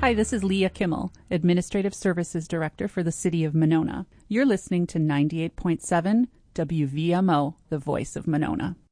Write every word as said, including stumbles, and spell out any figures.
Hi, this is Leah Kimmel, Administrative Services Director for the City of Monona. You're listening to ninety-eight point seven W V M O, the voice of Monona.